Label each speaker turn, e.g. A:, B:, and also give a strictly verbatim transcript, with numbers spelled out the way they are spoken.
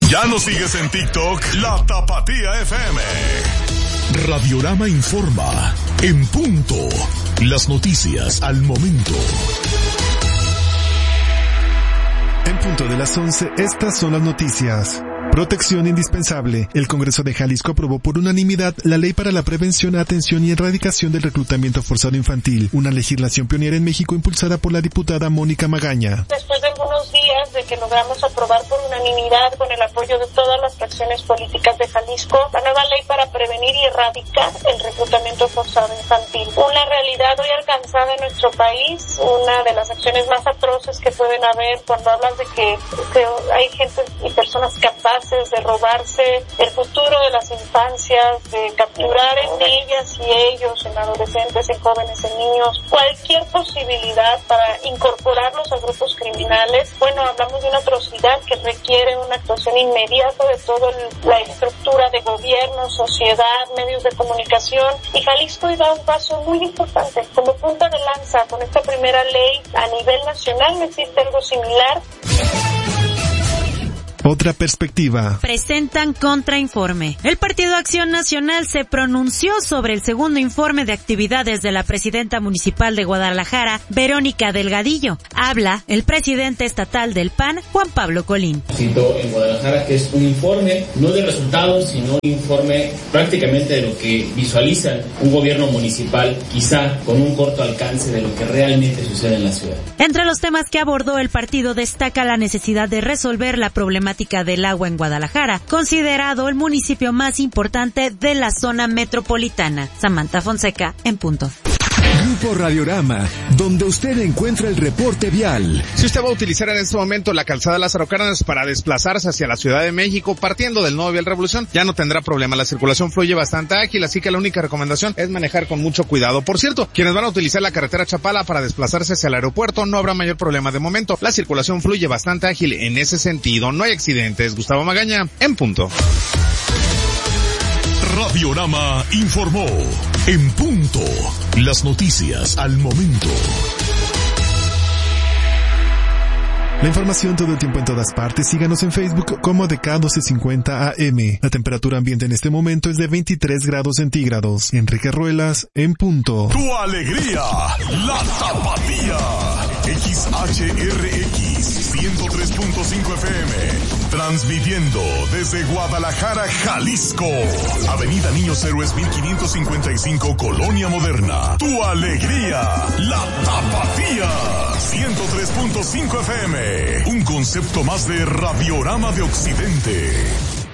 A: ¿Ya nos sigues en TikTok? La Tapatía F M. Radiorama informa. En punto. Las noticias al momento.
B: En punto de las once, estas son las noticias. Protección indispensable. El Congreso de Jalisco aprobó por unanimidad la Ley para la Prevención, Atención y Erradicación del Reclutamiento Forzado Infantil, una legislación pionera en México impulsada por la diputada Mónica Magaña.
C: Después de algunos días de que logramos aprobar por unanimidad, con el apoyo de todas las fracciones políticas de Jalisco, la nueva ley para prevenir y erradicar el reclutamiento forzado infantil. Una realidad hoy alcanzada en nuestro país, una de las acciones más atroces que pueden haber cuando hablas de que, que hay gente y personas capaces de robarse el futuro de las infancias, de capturar en ellas y ellos, en adolescentes, en jóvenes, en niños, cualquier posibilidad para incorporarlos a grupos criminales. Bueno, hablamos de una atrocidad que requiere una actuación inmediata de toda la estructura de gobierno, sociedad, medios de comunicación, y Jalisco da un paso muy importante como punta de lanza con esta primera ley a nivel nacional. No existe algo similar.
B: Otra perspectiva.
D: Presentan contrainforme. El Partido Acción Nacional se pronunció sobre el segundo informe de actividades de la presidenta municipal de Guadalajara, Verónica Delgadillo. Habla el presidente estatal del P A N, Juan Pablo Colín.
E: Cito en Guadalajara que es un informe, no de resultados, sino un informe prácticamente de lo que visualizan un gobierno municipal, quizá con un corto alcance de lo que realmente sucede en la ciudad.
D: Entre los temas que abordó el partido destaca la necesidad de resolver la problemática del agua en Guadalajara, considerado el municipio más importante de la zona metropolitana. Samantha Fonseca, en punto.
F: Grupo Radiorama, donde usted encuentra el reporte vial.
G: Si usted va a utilizar en este momento la calzada Lázaro Cárdenas para desplazarse hacia la Ciudad de México, partiendo del nuevo Vial Revolución, ya no tendrá problema. La circulación fluye bastante ágil, así que la única recomendación es manejar con mucho cuidado. Por cierto, quienes van a utilizar la carretera Chapala para desplazarse hacia el aeropuerto, no habrá mayor problema de momento. La circulación fluye bastante ágil en ese sentido. No hay accidentes. Gustavo Magaña, en punto.
A: Radiorama informó. En punto. Las noticias al momento.
B: La información todo el tiempo en todas partes. Síganos en Facebook como D K doce cincuenta A M. La temperatura ambiente en este momento es de veintitrés grados centígrados. Enrique Ruelas, en punto.
A: Tu alegría, la Tapatía. X H R X ciento tres punto cinco F M. Transmitiendo desde Guadalajara, Jalisco. Avenida Niños Héroes mil quinientos cincuenta y cinco, Colonia Moderna. Tu alegría, la Tapatía. ciento tres punto cinco F M. Un concepto más de Radiorama de Occidente.